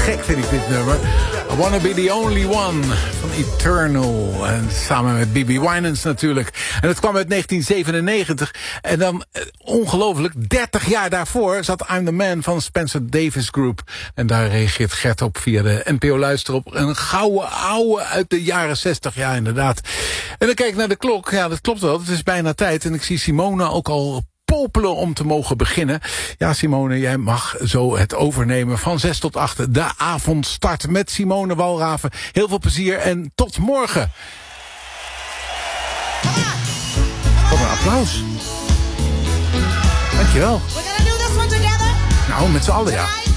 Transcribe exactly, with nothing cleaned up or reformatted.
gek vind ik dit nummer. I Wanna Be The Only One van Eternal. En samen met B B Winans natuurlijk. En het kwam uit negentien zevenennegentig. En dan, eh, ongelooflijk, dertig jaar daarvoor zat I'm The Man van Spencer Davis Group. En daar reageert Gert op via de N P O Luister op. Een gouden ouwe uit de jaren zestig, ja inderdaad. En dan kijk ik naar de klok. Ja, dat klopt wel. Het is bijna tijd. En ik zie Simone ook al popelen om te mogen beginnen. Ja, Simone, jij mag zo het overnemen van zes tot acht. De avond start met Simone Walraven. Heel veel plezier en tot morgen. Wat een applaus. Dankjewel. Nou, met z'n allen, ja.